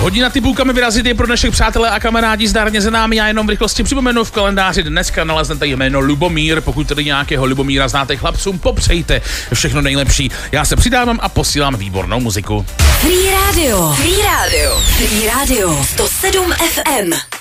Hodina typů, kam vyrazit, je pro dnešek, přátelé a kamarádi, zdárně za námi. Já jenom v rychlosti připomenu, v kalendáři dneska naleznete jméno Lubomír. Pokud tedy nějakého Lubomíra znáte, chlapcům popřejte všechno nejlepší. Já se přidávám a posílám výbornou muziku. Free Radio 107 FM.